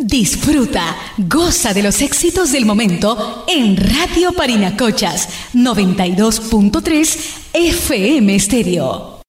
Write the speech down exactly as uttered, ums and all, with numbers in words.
Disfruta, goza de los éxitos del momento en Radio Parinacochas noventa y dos punto tres F M Estéreo.